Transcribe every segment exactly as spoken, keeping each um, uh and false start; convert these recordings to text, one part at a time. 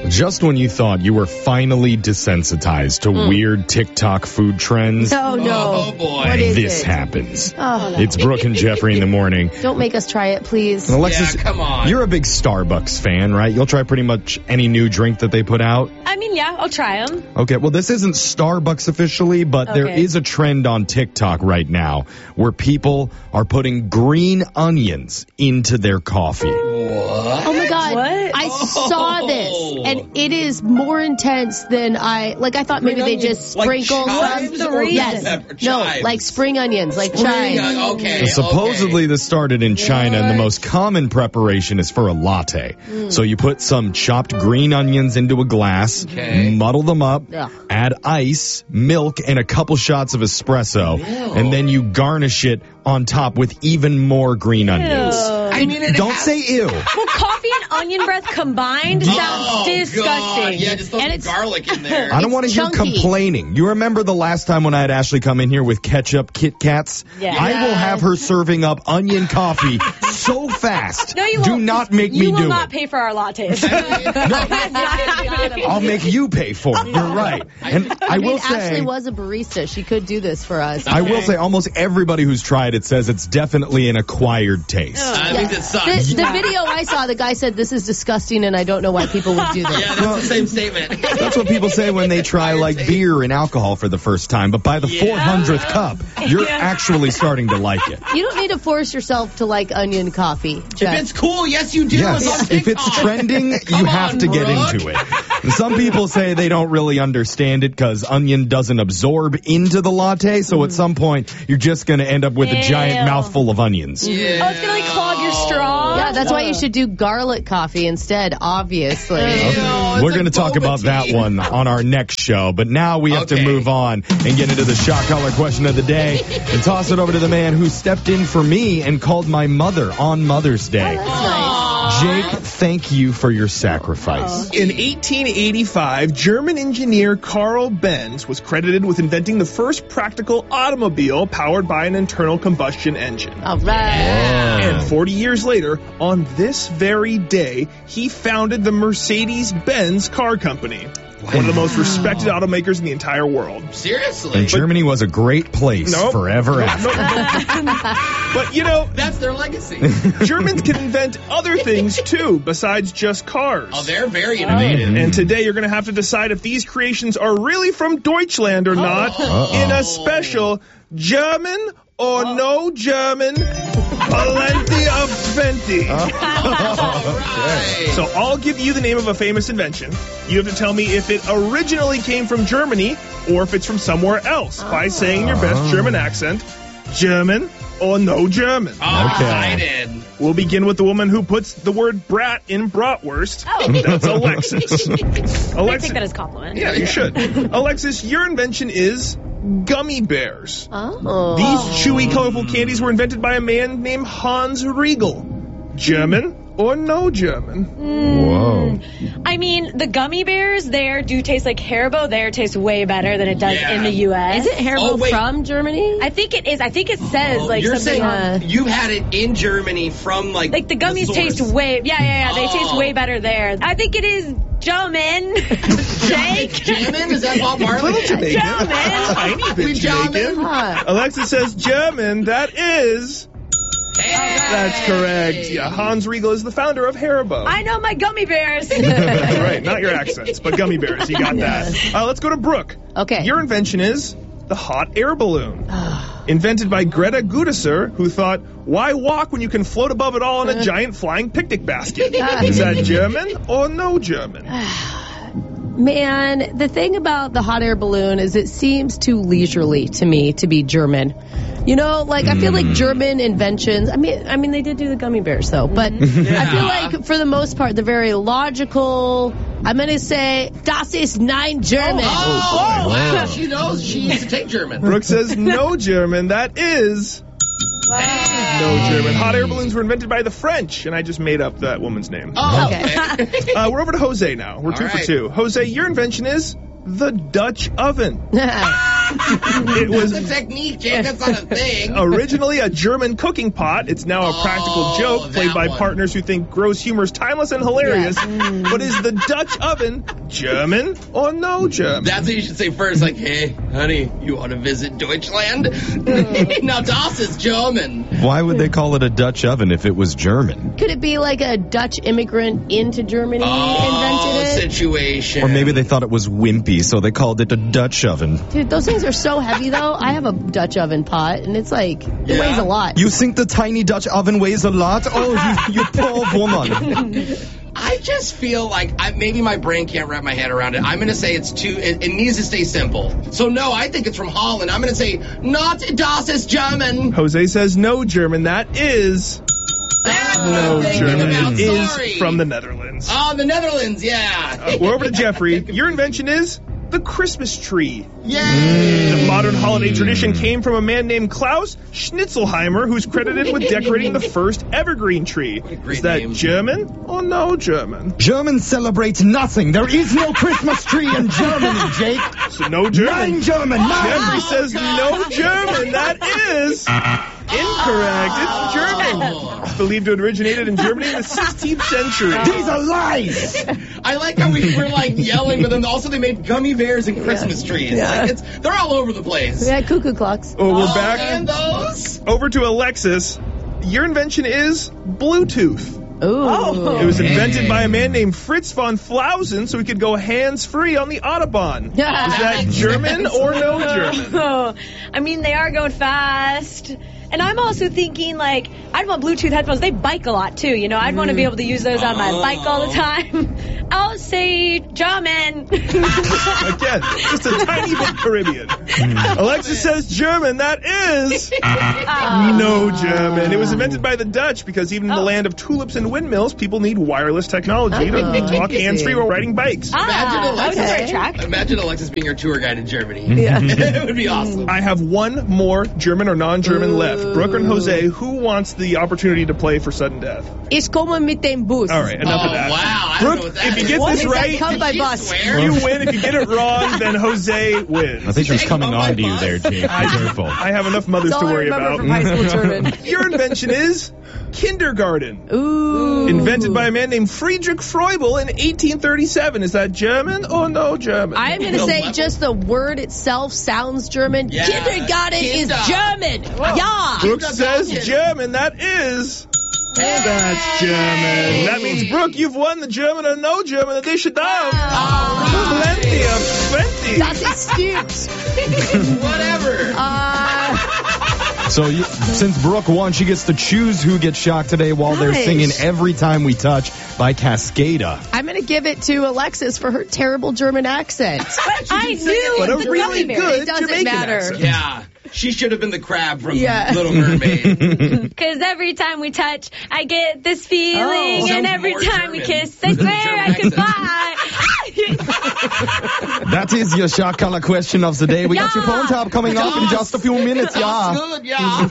Just when you thought you were finally desensitized to mm. weird TikTok food trends. Oh, no. Oh, boy. What is this it? happens. Oh, no. It's Brooke and Jeffrey in the morning. Don't make us try it, please. And Alexis, yeah, come on. You're a big Starbucks fan, right? You'll try pretty much any new drink that they put out. I mean, yeah, I'll try them. Okay, well, this isn't Starbucks officially, but okay. there is a trend on TikTok right now where people are putting green onions into their coffee. What? Oh, my God. What? I oh. saw this, and it is more intense than I, like, I thought maybe green they just like sprinkle chives some. or Yes. pepper, No, chives. like spring onions, like Spring, chives. uh, okay. So supposedly okay. this started in China, and the most common preparation is for a latte. Mm. So you put some chopped green onions into a glass, okay. muddle them up, Ugh. add ice, milk, and a couple shots of espresso, Ew. and then you garnish it on top with even more green onions. I mean, it Don't has- say ew. Well, coffee and onion breath combined sounds oh, disgusting. God. Yeah, just throw and some it's garlic in there. I don't want to hear chunky. complaining. You remember the last time when I had Ashley come in here with ketchup Kit Kats? Yeah. I will have her serving up onion coffee so fast. No, you Do won't. not make you me will do not it. pay for our lattes. I'll make you pay for it. You're right. And I, I mean, will say, Ashley was a barista. She could do this for us. I will say almost everybody who's tried it says it's definitely an acquired taste. I think that sucks. The, the video I saw, the guy said, this is disgusting, and I don't know why people would do this. Yeah, that's the same statement. That's what people say when they try like beer and alcohol for the first time. But by the Yeah. four hundredth cup, you're Yeah. actually starting to like it. You don't need to force yourself to like onion coffee. Jeff. If it's cool, yes, you do. It's on Yes, if it's TikTok. trending, you Come have on, to get Brooke. into it. And some people say they don't really understand it because onion doesn't absorb into the latte, so at some point you're just going to end up with a giant Ew. mouthful of onions. Yeah. Oh, it's gonna like clog your straw. Yeah, that's why you should do garlic coffee instead, obviously. Ew, it's We're like going to talk boba about that tea. one on our next show, but now we have Okay. to move on and get into the shot collar question of the day and toss it over to the man who stepped in for me and called my mother on Mother's Day. That's nice. Jake, thank you for your sacrifice. In eighteen eighty-five, German engineer Carl Benz was credited with inventing the first practical automobile powered by an internal combustion engine. All right. And forty years later, on this very day, he founded the Mercedes-Benz car company, one of the most respected automakers in the entire world. Seriously. And Germany was a great place Nope. forever Nope, after. nope, nope. But, you know, That's their legacy. Germans can invent other things, too, besides just cars. Oh, they're very innovative. And today you're going to have to decide if these creations are really from Deutschland or not in a special German or no German plenty of twenty. Right. So I'll give you the name of a famous invention. You have to tell me if it originally came from Germany or if it's from somewhere else by saying in your best German accent, German or no German. Oh, I'm Okay. excited. We'll begin with the woman who puts the word brat in bratwurst. Oh. That's Alexis. I Alexis. take that as a compliment. Yeah, you should. Alexis, your invention is gummy bears. Oh. These chewy, colorful candies were invented by a man named Hans Riegel. German or no German? Whoa. I mean, the gummy bears there do taste like Haribo. There tastes way better than it does Yeah. in the U S. Is it Haribo Oh, wait. from Germany? I think it is. I think it says Oh, like you're something saying on. you've had it in Germany from like Like the gummies source. taste way, yeah, yeah, yeah. They taste Oh. way better there. I think it is German. Jake. Jammin'? Is that Bob Marley? Little Jamaican. German. Tiny bit Jamaican. Huh. Alexis says German. That is... Hey. That's correct. Yeah, Hans Riegel is the founder of Haribo. I know my gummy bears. That's right. Not your accents, but gummy bears. You got that. Uh, let's go to Brooke. Okay. Your invention is the hot air balloon. Invented by Greta Gudeser, who thought, why walk when you can float above it all in a giant flying picnic basket? Is that German or no German? Man, the thing about the hot air balloon is it seems too leisurely to me to be German. You know, like I feel like German inventions. I mean, I mean they did do the gummy bears though, but I feel like for the most part they're very logical. I'm gonna say das ist nein German. Oh, wow. She knows she needs to take German. Brooke says no German. That is no German. Hot air balloons were invented by the French, and I just made up that woman's name. Oh, Okay. okay. Uh, we're over to Jose now. We're All two for right. two. Jose, your invention is the Dutch oven. It was That's a technique, Jake. That's not a thing. originally a German cooking pot. It's now a Oh, practical joke played that by one. partners who think gross humor is timeless and hilarious. But is the Dutch oven German or no German? That's what you should say first. Like, hey, honey, you want to visit Deutschland? Now, das is German. Why would they call it a Dutch oven if it was German? Could it be like a Dutch immigrant into Germany Oh, invented it? situation. Or maybe they thought it was wimpy, so they called it a Dutch oven. Dude, those things are so heavy, though. I have a Dutch oven pot, and it's like, it Yeah. weighs a lot. You think the tiny Dutch oven weighs a lot? Oh, you, you poor woman. I just feel like I, maybe my brain can't wrap my head around it. I'm going to say it's too, it, it needs to stay simple. So no, I think it's from Holland. I'm going to say not das ist German. Jose says no German. That is That's no what I'm thinking German. about. It is Sorry. from the Netherlands. Oh, the Netherlands, yeah. Uh, we're over to Jeffrey. Your invention is the Christmas tree. Yay. The modern holiday tradition came from a man named Klaus Schnitzelheimer, who's credited with decorating the first evergreen tree. great Is that name. German or no German? Germans celebrate nothing. There is no Christmas tree in Germany, Jake. So no German. German, Jeffrey says no German. That is incorrect. It's German. It's believed to have originated in Germany in the sixteenth century. These are lies. I like how we were like yelling, but then also they made gummy bears and Christmas trees. Yeah. Like it's, they're all over the place. Yeah, cuckoo clocks. Oh, we're Oh, back and those? over to Alexis. Your invention is Bluetooth. Ooh. It was invented Hey. by a man named Fritz von Flausen so he could go hands-free on the Autobahn. Is that German or no German? Oh, I mean, they are going fast. And I'm also thinking, like, I'd want Bluetooth headphones. They bike a lot, too. You know, I'd want to be able to use those on my bike all the time. I'll say German. Again, just a tiny bit Caribbean. Alexis says German. That is no German. It was invented by the Dutch because even in the land of tulips and windmills, people need wireless technology to Oh, talk hands-free while riding bikes. Imagine Ah, Alexis. okay. Very attractive. Imagine Alexis being your tour guide in Germany. Yeah. It would be awesome. I have one more German or non-German left. Brooke and Jose, who wants the opportunity to play for sudden death? Ich komme mit dem Bus. All right, enough Oh, of that. wow. I don't Brooke, know what that if you is. get What this is that? right, Come by Did she bus. swear? you win. If you get it wrong, then Jose wins. I think she was Hey, coming oh my on to you bus. there, Jake. Be careful. I have enough mothers That's to all I worry remember about. from high school German. Your invention is kindergarten. Ooh. Invented by a man named Friedrich Froebel in eighteen thirty-seven. Is that German or no German? I'm going to The say level- just the word itself sounds German. Yeah. Kindergarten is Kinder. German. Yeah. Brooke says Kindergarten. German. That is... That's German. That means, Brooke, you've won the German or no German edition of Plenty of Plenty. Das ist stimmt. Whatever. Uh, So you, since Brooke won, she gets to choose who gets shocked today while they're Nice. singing Every Time We Touch by Cascada. I'm going to give it to Alexis for her terrible German accent. I knew But a it was the really gummy bear. good It doesn't Jamaican matter. accent. Yeah. She should have been the crab from Yeah. Little Mermaid. Because every time we touch, I get this feeling. Oh. and Sounds every more time we German kiss, I than the swear German I could accent. fly. That is your shock color question of the day. We got your Yeah. phone tap coming up in Yes. just a few minutes, yeah. Good, yeah.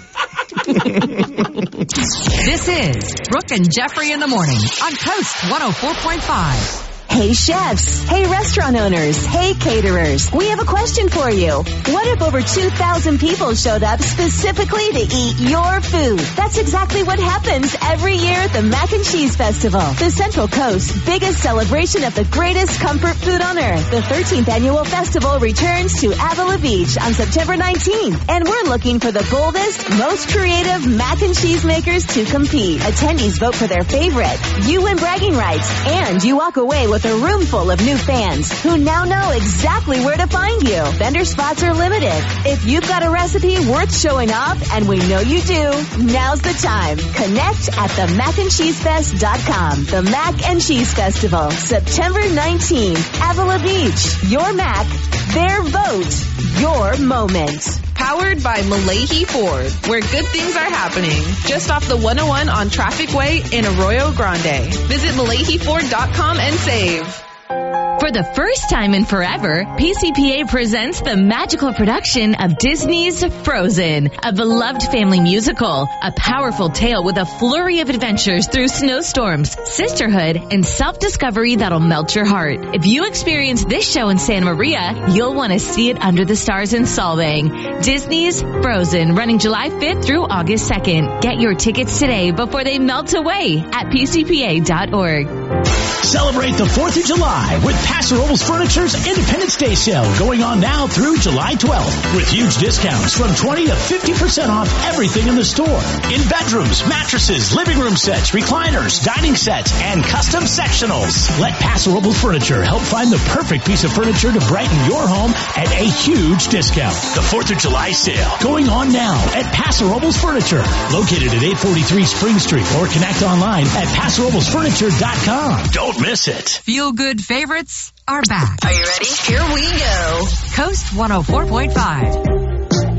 This is Brooke and Jeffrey in the morning on Coast one oh four point five. Hey chefs, hey restaurant owners, hey caterers, we have a question for you. What if over two thousand people showed up specifically to eat your food? That's exactly what happens every year at the Mac and Cheese Festival, the Central Coast's biggest celebration of the greatest comfort food on earth. The thirteenth annual festival returns to Avila Beach on September nineteenth, and we're looking for the boldest, most creative mac and cheese makers to compete. Attendees vote for their favorite. You win bragging rights, and you walk away with a room full of new fans who now know exactly where to find you. Vendor spots are limited. If you've got a recipe worth showing off, and we know you do, now's the time. Connect at the mac and cheese fest dot com. The Mac and Cheese Festival, September nineteenth, Avila Beach. Your Mac, their vote, your moment. Powered by Malahi Ford, where good things are happening. Just off the one oh one on Traffic Way in Arroyo Grande. Visit Malahi Ford dot com and save. For the first time in forever, P C P A presents the magical production of Disney's Frozen, a beloved family musical, a powerful tale with a flurry of adventures through snowstorms, sisterhood, and self-discovery that'll melt your heart. If you experience this show in Santa Maria, you'll want to see it under the stars in Solvang. Disney's Frozen, running July fifth through August second. Get your tickets today before they melt away at P C P A dot org. Celebrate the fourth of July with Paso Robles Furniture's Independence Day sale going on now through July twelfth with huge discounts from twenty to fifty percent off everything in the store. In bedrooms, mattresses, living room sets, recliners, dining sets, and custom sectionals. Let Paso Robles Furniture help find the perfect piece of furniture to brighten your home at a huge discount. The fourth of July sale going on now at Paso Robles Furniture, located at eight forty-three Spring Street, or connect online at paso robles furniture dot com. Don't miss it. Feel Good favorites are back. Are you ready? Here we go. Coast one oh four point five.